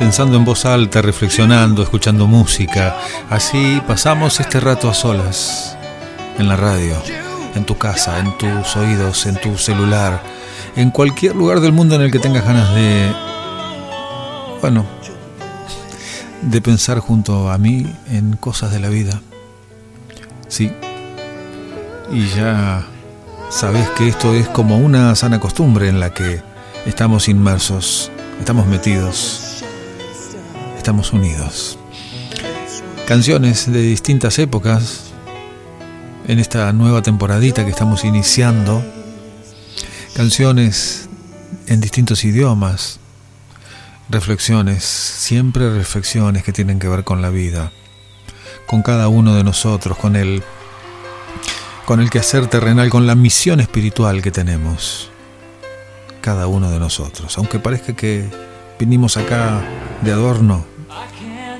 pensando en voz alta, reflexionando, escuchando música. Así pasamos este rato a solas, en la radio, en tu casa, en tus oídos, en tu celular, en cualquier lugar del mundo en el que tengas ganas de, bueno, de pensar junto a mí en cosas de la vida. Sí, y ya sabes que esto es como una sana costumbre en la que estamos inmersos, estamos metidos, estamos unidos. Canciones de distintas épocas en esta nueva temporadita que estamos iniciando. Canciones en distintos idiomas. Reflexiones, siempre reflexiones que tienen que ver con la vida, con cada uno de nosotros, con el quehacer terrenal, con la misión espiritual que tenemos cada uno de nosotros. Aunque parezca que vinimos acá de adorno,